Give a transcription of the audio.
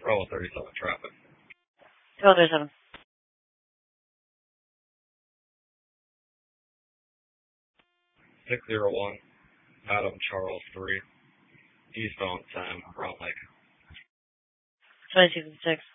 Bravo 37 traffic. Bravo 37. 601, Adam Charles 3, eastbound Sam, Round Lake. 2256.